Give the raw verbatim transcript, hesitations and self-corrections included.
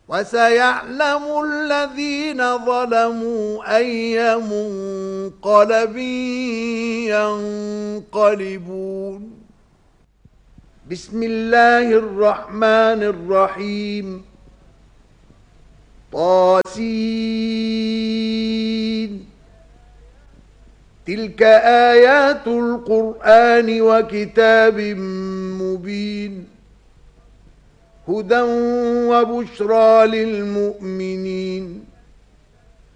وسيعلم الذين ظلموا أي منقلب ينقلبون. بسم الله الرحمن الرحيم. طاسين. تلك آيات القرآن وكتاب مبين. هدى وبشرى للمؤمنين.